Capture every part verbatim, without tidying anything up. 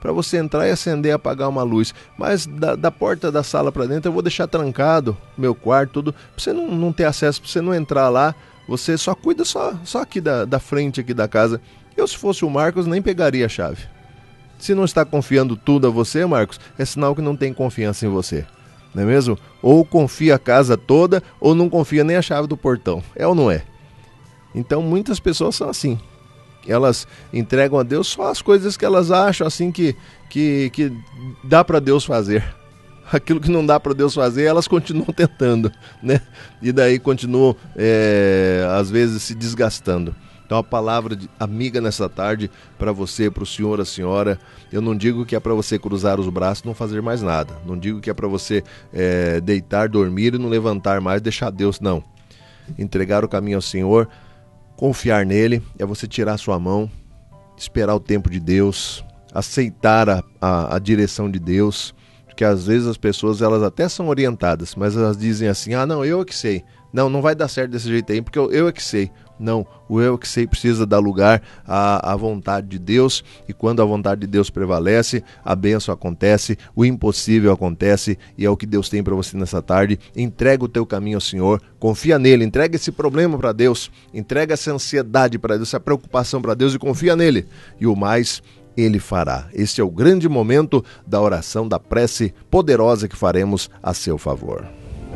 para você entrar e acender e apagar uma luz. Mas da, da porta da sala para dentro eu vou deixar trancado meu quarto, tudo, para você não, não ter acesso, para você não entrar lá. Você só cuida só, só aqui da, da frente aqui da casa. Eu, se fosse o Marcos, nem pegaria a chave. Se não está confiando tudo a você, Marcos, é sinal que não tem confiança em você. Não é mesmo? Ou confia a casa toda, ou não confia nem a chave do portão. É ou não é? Então, muitas pessoas são assim. Elas entregam a Deus só as coisas que elas acham assim que, que, que dá para Deus fazer. Aquilo que não dá para Deus fazer, elas continuam tentando, né? E daí continuam, é, às vezes, se desgastando. Então, a palavra de amiga nessa tarde para você, para o senhor, a senhora. Eu não digo que é para você cruzar os braços e não fazer mais nada. Não digo que é para você é, deitar, dormir e não levantar mais, deixar Deus, não. Entregar o caminho ao Senhor, confiar nele, é você tirar a sua mão, esperar o tempo de Deus, aceitar a, a, a direção de Deus. Porque às vezes as pessoas, elas até são orientadas, mas elas dizem assim, ah não, eu é que sei, não, não vai dar certo desse jeito aí, porque eu, eu é que sei. Não, o eu é que sei precisa dar lugar à, à vontade de Deus, e quando a vontade de Deus prevalece, a bênção acontece, o impossível acontece, e é o que Deus tem para você nessa tarde. Entrega o teu caminho ao Senhor, confia nele, entrega esse problema para Deus, entrega essa ansiedade para Deus, essa preocupação para Deus e confia nele, e o mais Ele fará. Este é o grande momento da oração, da prece poderosa que faremos a seu favor.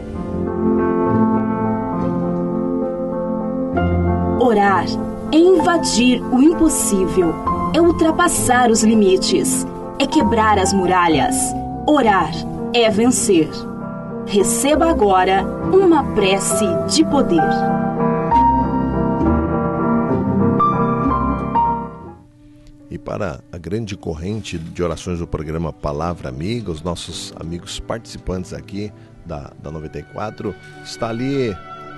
Orar é invadir o impossível, é ultrapassar os limites, é quebrar as muralhas. Orar é vencer. Receba agora uma prece de poder. E para a grande corrente de orações do programa Palavra Amiga, os nossos amigos participantes aqui da, da noventa e quatro, está ali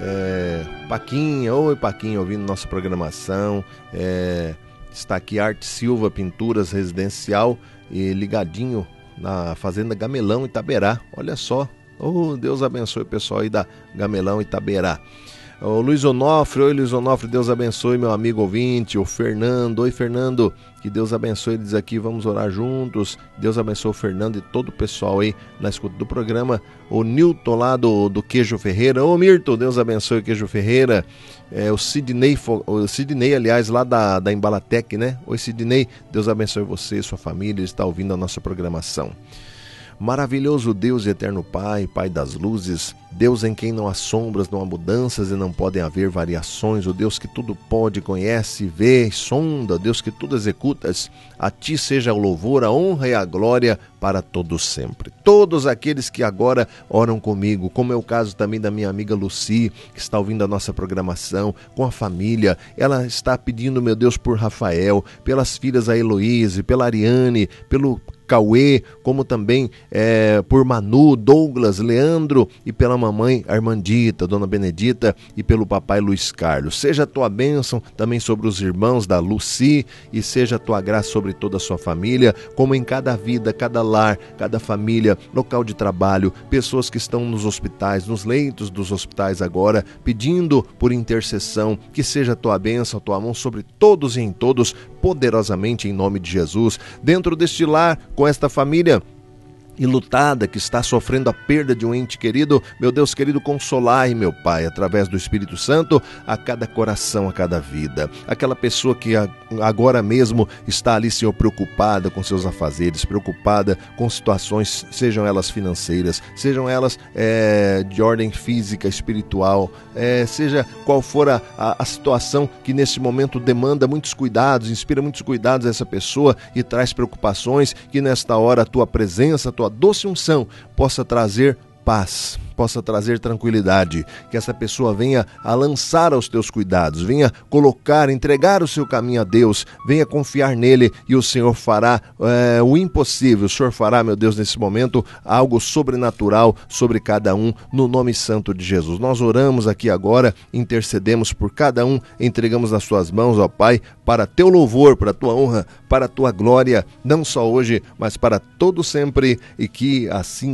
é, Paquinha, oi Paquinha, ouvindo nossa programação, é, está aqui Arte Silva Pinturas Residencial e ligadinho na Fazenda Gamelão Itaberá, olha só, oh, Deus abençoe o pessoal aí da Gamelão Itaberá. O Luiz Onofre, oi Luiz Onofre, Deus abençoe meu amigo ouvinte, o Fernando, oi Fernando, que Deus abençoe, ele diz aqui, vamos orar juntos, Deus abençoe o Fernando e todo o pessoal aí na escuta do programa, o Nilton lá do, do Queijo Ferreira, ô Mirto, Deus abençoe o Queijo Ferreira, é, o Sidney, o Sidney, aliás, lá da, da Embalatec, né, oi Sidney, Deus abençoe você, sua família, ele está ouvindo a nossa programação. Maravilhoso Deus e eterno Pai, Pai das luzes, Deus em quem não há sombras, não há mudanças e não podem haver variações, o Deus que tudo pode, conhece, vê e sonda, Deus que tudo executas, a Ti seja o louvor, a honra e a glória para todos sempre. Todos aqueles que agora oram comigo, como é o caso também da minha amiga Lucy, que está ouvindo a nossa programação, com a família, ela está pedindo, meu Deus, por Rafael, pelas filhas a Heloíse, pela Ariane, pelo Cauê, como também é, por Manu, Douglas, Leandro e pela mamãe Armandita, Dona Benedita e pelo papai Luiz Carlos. Seja a tua bênção também sobre os irmãos da Lucy e seja a tua graça sobre toda a sua família, como em cada vida, cada lar, cada família, local de trabalho, pessoas que estão nos hospitais, nos leitos dos hospitais agora, pedindo por intercessão, que seja a tua bênção, a tua mão sobre todos e em todos, poderosamente em nome de Jesus. Dentro deste lar, com esta família enlutada que está sofrendo a perda de um ente querido, meu Deus querido, consolai, meu Pai, através do Espírito Santo, a cada coração, a cada vida. Aquela pessoa que agora mesmo está ali, Senhor, preocupada com seus afazeres, preocupada com situações, sejam elas financeiras, sejam elas é, de ordem física, espiritual, é, seja qual for a, a, a situação que nesse momento demanda muitos cuidados, inspira muitos cuidados a essa pessoa e traz preocupações, que nesta hora a tua presença, a tua doce unção possa trazer paz, possa trazer tranquilidade, que essa pessoa venha a lançar aos teus cuidados, venha colocar, entregar o seu caminho a Deus, venha confiar nele e o Senhor fará é, o impossível, o Senhor fará, meu Deus, nesse momento, algo sobrenatural sobre cada um, no nome santo de Jesus. Nós oramos aqui agora, intercedemos por cada um, entregamos nas suas mãos, ó Pai, para teu louvor, para a tua honra, para a tua glória, não só hoje, mas para todo sempre, e que assim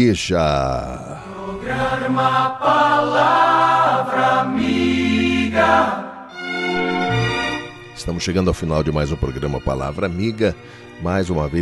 seja. Programa Palavra Amiga. Estamos chegando ao final de mais um programa Palavra Amiga. Mais uma vez